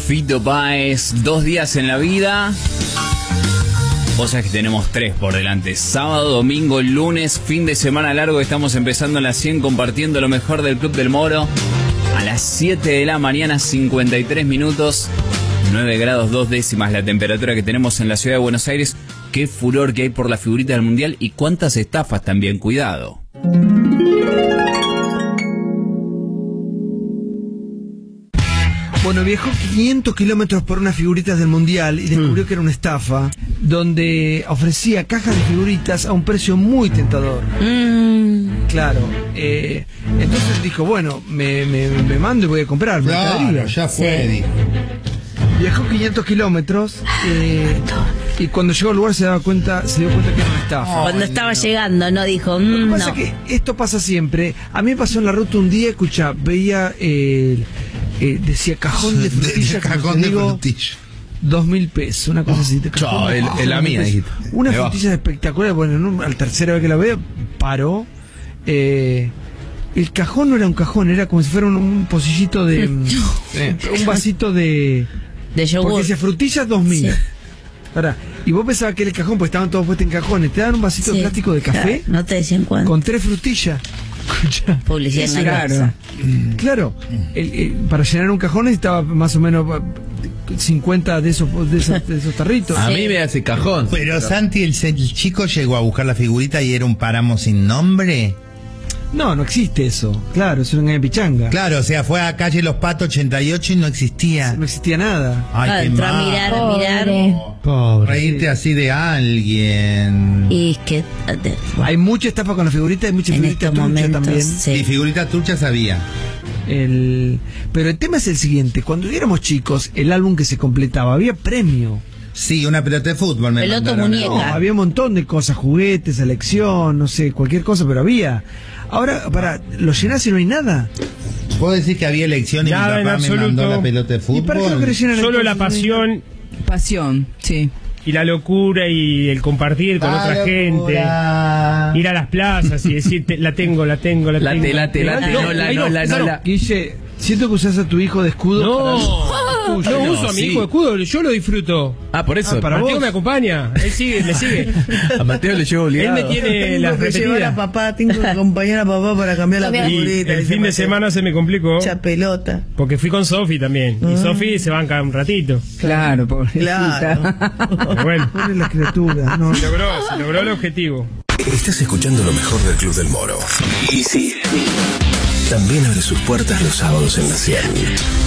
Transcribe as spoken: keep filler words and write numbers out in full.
Fito Páez, dos días en la vida. Vos sabés que tenemos tres por delante. Sábado, domingo, lunes, fin de semana largo. Estamos empezando a las cien compartiendo lo mejor del Club del Moro. A las siete de la mañana, cincuenta y tres minutos. nueve grados dos décimas la temperatura que tenemos en la ciudad de Buenos Aires. Qué furor que hay por la figurita del Mundial y cuántas estafas también. Cuidado. Bueno, viajó quinientos kilómetros por unas figuritas del Mundial y descubrió mm. que era una estafa, donde ofrecía cajas de figuritas a un precio muy tentador. Mm. Claro. Eh, entonces dijo, bueno, me, me, me mando y voy a comprar. Claro, ya fue, sí. dijo. Viajó quinientos kilómetros eh, y cuando llegó al lugar se daba cuenta, se dio cuenta que era una estafa. Cuando estaba no. llegando, no dijo. Mm, Lo que pasa no. es que esto pasa siempre. A mí me pasó en la ruta un día, escucha, veía, eh, eh, decía cajón de frutilla, de, cajón de frutilla. Dos mil pesos, una cosa así. Chao, es la mía, dijiste. Una frutilla espectacular. Bueno, no, al tercera vez que la veo, paró. Eh, el cajón no era un cajón, era como si fuera un, un pocillito de. Un vasito de. De yogur. Porque decía frutillas dos mil. Sí. Ahora, y vos pensabas que era el cajón, porque estaban todos puestos en cajones. Te dan un vasito sí. de plástico de café. Claro, no te decían cuánto. Con tres frutillas. Publicidad engañosa. Claro. Claro. El, el, para llenar un cajón necesitaba más o menos cincuenta de esos, de esos, de esos tarritos. A sí. mí me hace cajón. Pero Santi, el, el chico llegó a buscar la figurita y era un páramo sin nombre. No, no existe eso. Claro, es una pichanga. Claro, o sea, fue a calle Los Patos ochenta y ocho y no existía. No existía nada. Ay, ah, qué entró a mirar, a mirar. Pobre. Reírte sí. así de alguien. Y es que bueno, hay mucha estafa con la figurita, hay mucha figurita trucha también. Sí. Y figuritas truchas había. El... Pero el tema es el siguiente. Cuando éramos chicos, el álbum que se completaba, había premio. Sí, una pelota de fútbol. Me pelota muñeca. No, había un montón de cosas, juguetes, selección, no sé, cualquier cosa, pero había. Ahora, para, lo llenás y no hay nada. ¿Puedo decir que había elección y nada, mi papá me mandó la pelota de fútbol? ¿Y para qué lo querés llenar? Solo la pasión. Pasión, sí. Y la locura y el compartir con la otra locura. gente. Ir a las plazas y decir, la tengo, la tengo, la late, tengo. Late, late, late, no, la, no, la, no, la. Guille, siento que usás a tu hijo de escudo. No, para... no, no uso a mi sí. hijo de escudo, yo lo disfruto. Ah, por eso. Ah, para Mateo vos. me acompaña, él sigue, me sigue. A Mateo le llevo obligado. Él me tiene tengo las que repetidas. llevar a papá, tengo que acompañar a papá para cambiar la figurita. El fin de semana se me complicó. Mucha pelota. Porque fui con Sofi también. Ah. Y Sofi se banca un ratito. Claro, pobrecita. Claro. Pero bueno. Pobre la criatura. No. Se logró, se logró el objetivo. Estás escuchando lo mejor del Club del Moro. Y sí, también abre sus puertas los sábados en la cien.